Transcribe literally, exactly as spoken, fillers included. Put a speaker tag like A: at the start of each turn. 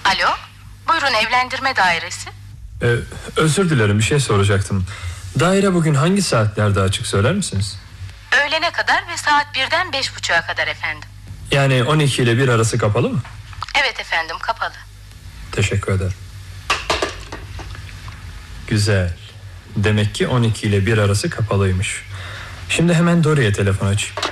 A: Alo, buyurun evlendirme dairesi.
B: Ee, özür dilerim, bir şey soracaktım. Daire bugün hangi saatlerde açık, söyler misiniz?
A: Öğlene kadar ve saat birden beş buçuğa kadar efendim.
B: Yani on iki ile bir arası kapalı mı?
A: Evet efendim, kapalı.
B: Teşekkür ederim. Güzel. Demek ki on iki ile bir arası kapalıymış. Şimdi hemen Dory'e telefon açayım.